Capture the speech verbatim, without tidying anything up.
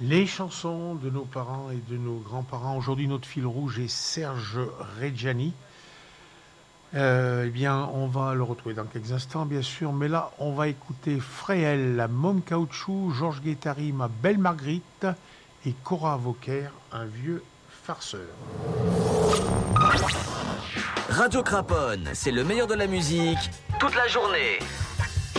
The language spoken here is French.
Les chansons de nos parents et de nos grands-parents. Aujourd'hui, notre fil rouge est Serge Reggiani. Euh, eh bien, on va le retrouver dans quelques instants, bien sûr. Mais là, on va écouter Fréhel, la Môme Caoutchouc, Georges Guettari, ma belle Marguerite, et Cora Vauquer, un vieux farceur. Radio Craponne, c'est le meilleur de la musique toute la journée.